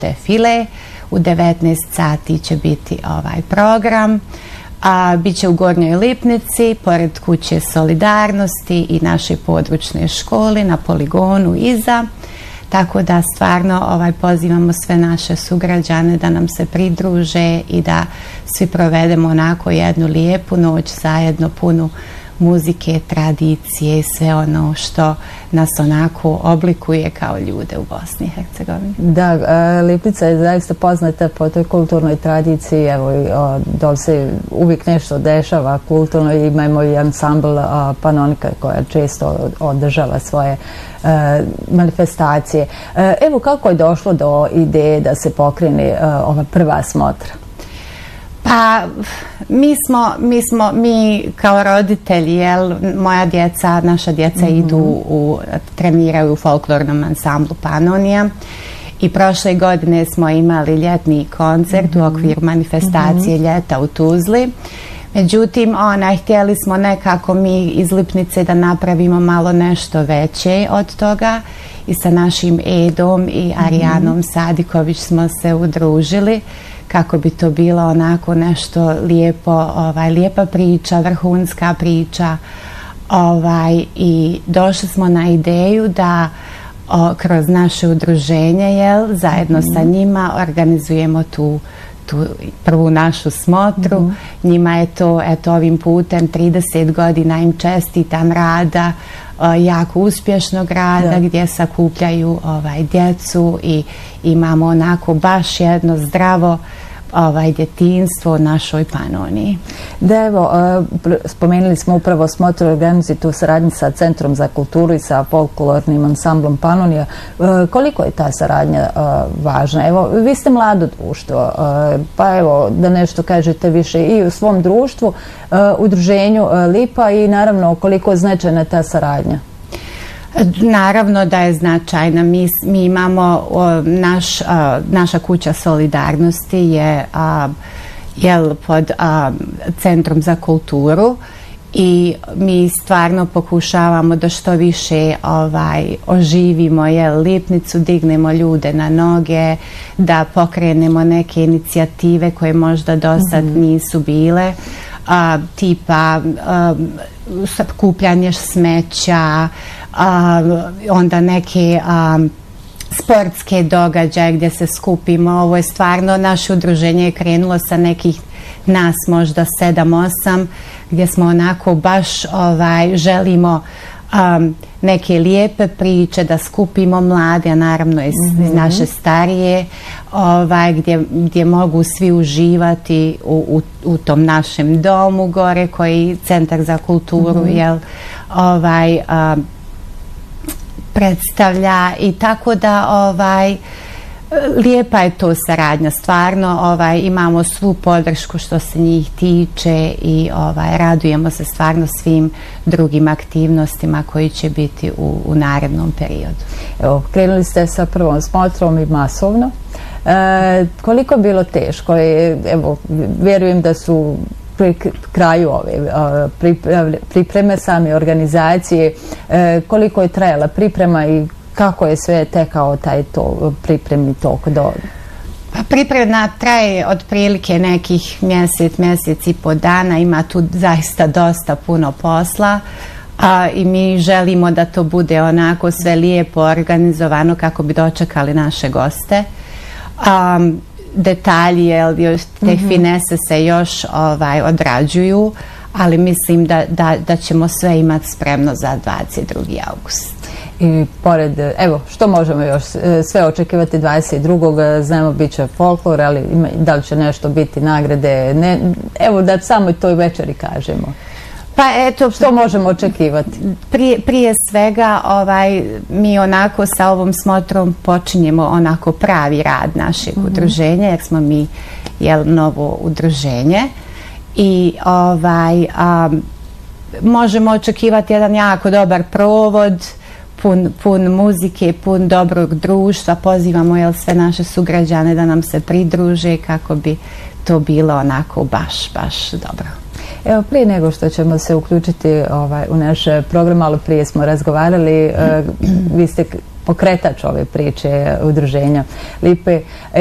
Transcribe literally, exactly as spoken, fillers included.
defile. U devetnaest sati će biti ovaj program. A biće u Gornjoj Lipnici, pored kuće Solidarnosti i naše područne škole na poligonu iza. Tako da stvarno ovaj, pozivamo sve naše sugrađane da nam se pridruže i da svi provedemo onako jednu lijepu noć zajedno, punu muzike, tradicije i sve ono što nas onako oblikuje kao ljude u Bosni i Hercegovini. Da, Lipnica je zaista poznata po toj kulturnoj tradiciji, evo, dole se uvijek nešto dešava kulturno, imamo i ansambl Panonika koja često održava svoje manifestacije. Evo, kako je došlo do ideje da se pokrene ova prva smotra? Pa, mi smo, mi smo, mi kao roditelji, jel, moja djeca, naša djeca mm-hmm. idu u, treniraju u folklornom ansamblu Panonija i prošle godine smo imali ljetni koncert mm-hmm. u okviru manifestacije mm-hmm. ljeta u Tuzli. Međutim, ona, htjeli smo nekako mi iz Lipnice da napravimo malo nešto veće od toga i sa našim Edom i Arijanom mm-hmm. Sadiković smo se udružili kako bi to bilo onako nešto lijepo, ovaj, lijepa priča, vrhunska priča. Ovaj, i došli smo na ideju da o, kroz naše udruženje, jel, zajedno mm-hmm. sa njima organizujemo tu, tu prvu našu smotru. Mm-hmm. Njima je to, eto, ovim putem trideset godina im čestitam rada, o, jako uspješnog rada, yeah. gdje sakupljaju ovaj, djecu i imamo onako baš jedno zdravo ovaj djetinjstvo u našoj Panoniji. Da, evo, spomenuli smo upravo smotru organizaciju tu saradnju sa Centrom za kulturu i sa folklornim ansamblom Panonija. Koliko je ta saradnja važna? Evo, vi ste mlado društvo, pa evo, da nešto kažete više i u svom društvu, udruženju Lipa i naravno koliko je značajna ta saradnja? Naravno da je značajna. Mi, mi imamo o, naš, a, naša kuća Solidarnosti je a, jel, pod a, Centrom za kulturu i mi stvarno pokušavamo da što više ovaj, oživimo jel, Lipnicu, dignemo ljude na noge, da pokrenemo neke inicijative koje možda do sad mm-hmm. nisu bile, a, tipa a, sakupljanje smeća, A, onda neke a, sportske događaje gdje se skupimo. Ovo je stvarno, naše udruženje je krenulo sa nekih nas možda sedam osam gdje smo onako baš ovaj, želimo um, neke lijepe priče da skupimo mlade, a naravno iz, mm-hmm. iz naše starije, ovaj, gdje, gdje mogu svi uživati u, u, u tom našem domu gore koji Centar za kulturu mm-hmm. jel, ovaj, um, predstavlja i tako da ovaj lijepa je to saradnja stvarno, ovaj imamo svu podršku što se njih tiče i ovaj radujemo se stvarno svim drugim aktivnostima koji će biti u, u narednom periodu. Evo, krenuli ste sa prvom smotrom i masovno. E, koliko je bilo teško? Evo, vjerujem da su pri kraju ove pripreme same organizacije, koliko je trajala priprema i kako je sve tekao taj to pripremni tok do... Priprema traje otprilike nekih mjesec, mjesec i po dana, ima tu zaista dosta puno posla a, i mi želimo da to bude onako sve lijepo organizovano kako bi dočekali naše goste. A, detalji, jel, te mm-hmm. finese se još ovaj, odrađuju, ali mislim da, da, da ćemo sve imati spremno za dvadeset drugi august. I pored, evo, što možemo još sve očekivati dvadeset drugog Znamo, bit će folklor, ali ima, da li će nešto biti nagrade? Ne, evo da samo toj večeri kažemo. Pa eto, što možemo očekivati? Prije, prije svega ovaj, mi onako sa ovom smotrom počinjemo onako pravi rad našeg mm-hmm. udruženja, jer smo mi jel, novo udruženje i ovaj, um, možemo očekivati jedan jako dobar provod, pun, pun muzike, pun dobrog društva. Pozivamo jel, sve naše sugrađane da nam se pridruže kako bi to bilo onako baš, baš dobro. Evo, prije nego što ćemo se uključiti ovaj, u naš program, malo prije smo razgovarali, uh, vi ste pokretač ove priče udruženja Lipe.